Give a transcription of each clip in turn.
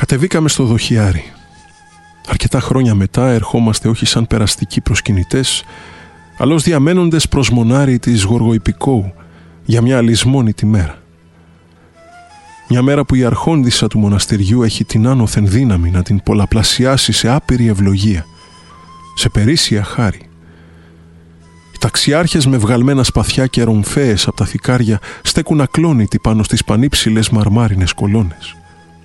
Κατεβήκαμε στο Δοχιάρι. Αρκετά χρόνια μετά ερχόμαστε όχι σαν περαστικοί προσκυνητές, αλλά ως διαμένοντες προς μονάρι της Γοργοϊππικόου για μια αλυσμόνητη μέρα. Μια μέρα που η αρχόντισσα του μοναστηριού έχει την άνωθεν δύναμη να την πολλαπλασιάσει σε άπειρη ευλογία, σε περίσσια χάρη. Οι ταξιάρχες με βγαλμένα σπαθιά και ρομφαίες από τα θικάρια στέκουν ακλόνητοι πάνω στις πανύψηλες μαρμάρινες κολόνες.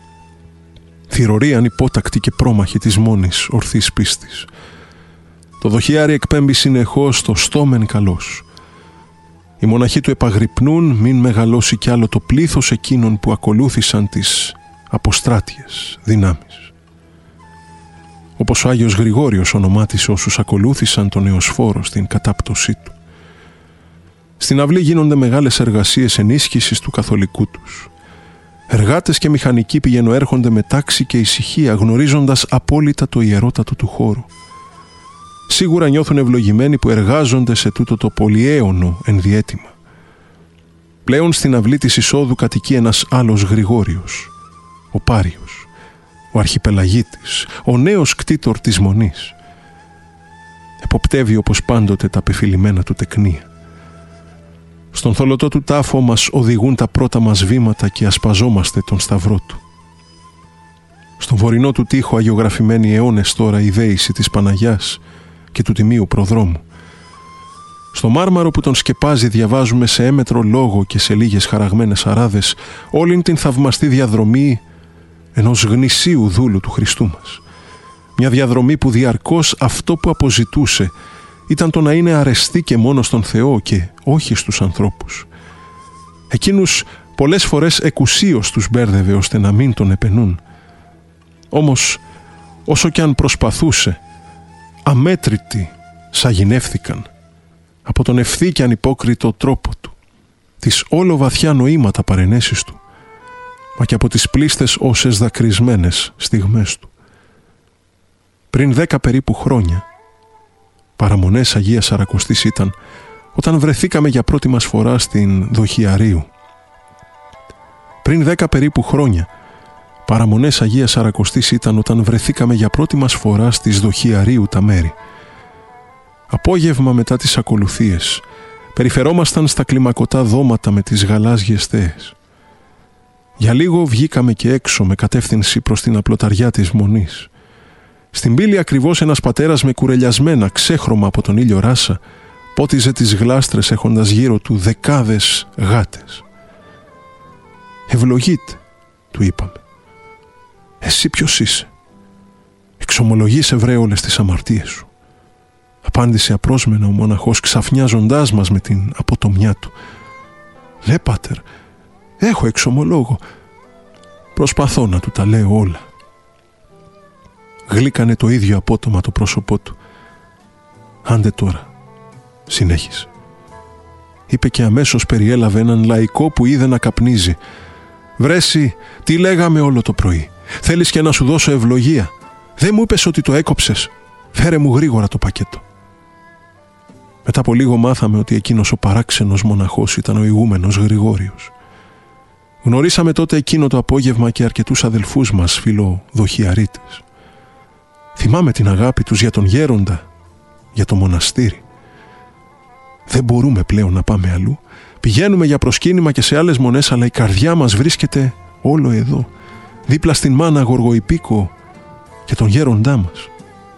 Θυρωρεί ανυπότακτη και πρόμαχη της μόνης ορθής πίστης. Το Δοχιάρι εκπέμπει συνεχώς το στόμεν καλός. Οι μοναχοί του επαγρυπνούν μην μεγαλώσει κι άλλο το πλήθος εκείνων που ακολούθησαν τις αποστράτιες δυνάμεις. Όπως ο Άγιος Γρηγόριος ονομάτισε όσους ακολούθησαν τον Εωσφόρο στην κατάπτωσή του. Στην αυλή γίνονται μεγάλες εργασίες ενίσχυσης του καθολικού τους. Εργάτες και μηχανικοί πηγαινοέρχονται με τάξη και ησυχία, γνωρίζοντας απόλυτα το ιερότατο του χώρου. Σίγουρα νιώθουν ευλογημένοι που εργάζονται σε τούτο το πολυαίωνο ενδιέτημα. Πλέον στην αυλή της εισόδου κατοικεί ένας άλλος Γρηγόριος, ο Πάριος, ο αρχιπελαγίτης, ο νέος κτήτορ της Μονής. Εποπτεύει όπως πάντοτε τα πεφυλημένα του τεκνία. Στον θολωτό του τάφο μας οδηγούν τα πρώτα μας βήματα και ασπαζόμαστε τον σταυρό του. Στον βορεινό του τοίχο αγιογραφημένη αιώνες τώρα η δέηση της Παναγιάς και του Τιμίου Προδρόμου. Στο μάρμαρο που τον σκεπάζει διαβάζουμε σε έμετρο λόγο και σε λίγες χαραγμένες αράδες όλην την θαυμαστή διαδρομή ενός γνησίου δούλου του Χριστού μας. Μια διαδρομή που διαρκώς αυτό που αποζητούσε ήταν το να είναι αρεστή και μόνο στον Θεό και όχι στους ανθρώπους. Εκείνους πολλές φορές εκουσίως τους μπέρδευε ώστε να μην τον επενούν. Όμως όσο κι αν προσπαθούσε, αμέτρητοι σαγηνεύθηκαν από τον ευθύ και ανυπόκριτο τρόπο του, τις όλο βαθιά νοήματα παρενέσεις του, μα και από τις πλήστες όσες δακρυσμένες στιγμές του. Πριν 10 περίπου χρόνια, παραμονές Αγίας Σαρακοστής ήταν, όταν βρεθήκαμε για πρώτη μας φορά στην Δοχιαρίου. Πριν 10 περίπου χρόνια, παραμονές Αγίας Σαρακοστής ήταν όταν βρεθήκαμε για πρώτη μας φορά στις Δοχιαρίου τα μέρη. Απόγευμα μετά τις ακολουθίες, περιφερόμασταν στα κλιμακωτά δώματα με τις γαλάζιες θέες. Για λίγο βγήκαμε και έξω με κατεύθυνση προς την απλοταριά της Μονής. Στην πύλη ακριβώς ένας πατέρας με κουρελιασμένα ξέχρωμα από τον ήλιο ράσα πότιζε τις γλάστρες έχοντας γύρω του δεκάδες γάτες. «Ευλογείτε», του είπαμε. «Εσύ ποιος είσαι?» «Εξομολογείσαι βρε όλες τις αμαρτίες σου», απάντησε απρόσμενα ο μοναχός ξαφνιάζοντάς μας με την αποτομιά του. «Ναι πάτερ, έχω εξομολόγο». Προσπαθώ να του τα λέω όλα. Γλύκανε το ίδιο απότομα το πρόσωπό του. «Άντε τώρα», συνέχισε. Είπε και αμέσως περιέλαβε έναν λαϊκό που είδε να καπνίζει. «Βρέσει, τι λέγαμε όλο το πρωί? Θέλεις και να σου δώσω ευλογία? Δεν μου είπες ότι το έκοψες? Φέρε μου γρήγορα το πακέτο». Μετά από λίγο μάθαμε ότι εκείνος ο παράξενος μοναχός ήταν ο ηγούμενος Γρηγόριος. Γνωρίσαμε τότε εκείνο το απόγευμα και αρκετούς αδελφούς μας φιλοδοχιαρίτες. Θυμάμαι την αγάπη τους για τον γέροντα, για το μοναστήρι. Δεν μπορούμε πλέον να πάμε αλλού. Πηγαίνουμε για προσκύνημα και σε άλλες μονές, αλλά η καρδιά μας βρίσκεται όλο εδώ, δίπλα στην μάνα Γοργοϊππίκο και τον γέροντά μας.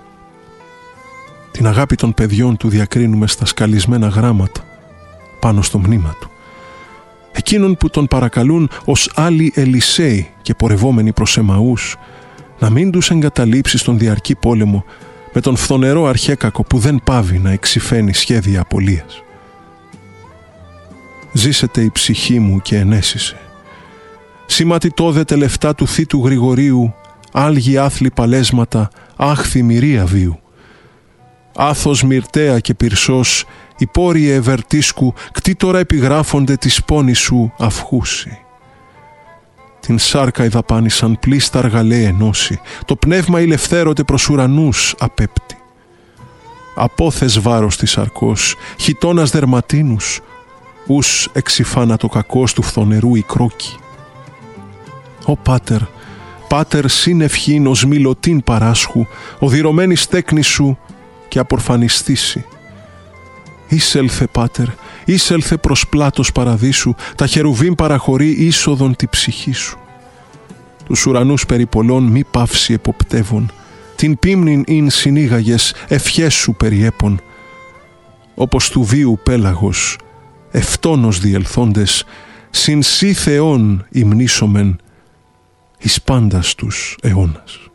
Την αγάπη των παιδιών του διακρίνουμε στα σκαλισμένα γράμματα πάνω στο μνήμα του. Εκείνον που τον παρακαλούν ως άλλοι Ελισέοι και πορευόμενοι προς Εμαούς να μην τους εγκαταλείψει στον διαρκή πόλεμο με τον φθονερό αρχέκακο που δεν πάβει να εξυφαίνει σχέδια απολίας. Ζήσεται η ψυχή μου και ενέσισε. Σήματη δε λεφτά του θήτου Γρηγορίου, άλγη άθλη παλέσματα, άχθη μυρία βίου. Άθος μυρτέα και πυρσός, υπόριε ευερτίσκου, κτήτορα επιγράφονται της πόνης σου αυχούση. Την σάρκα εδαπάνησαν πλήστα αργαλέ ενώσει, το πνεύμα ηλευθέρωτε προς ουρανούς απέπτει. Απόθες βάρος της σαρκός, χιτώνας δερματίνους, ους εξυφάνα το κακός του φθονερού η κρόκη. Ω Πάτερ, Πάτερ σύνευχην ως μιλωτήν παράσχου, οδυρωμένη στέκνη σου και απορφανιστήσει. Είσελθε, Πάτερ, είσελθε προς πλάτος παραδείσου, τα χερουβίμ παραχωρεί είσοδον τη ψυχή σου. Τους ουρανούς περιπολών μη παύσει εποπτεύων, την πίμνην ειν συνήγαγες ευχές σου περιέπων. Όπως του βίου πέλαγος, ευτόνος διελθόντες, συν σύ Θεόν υμνήσομεν εις πάντας τους αιώνας.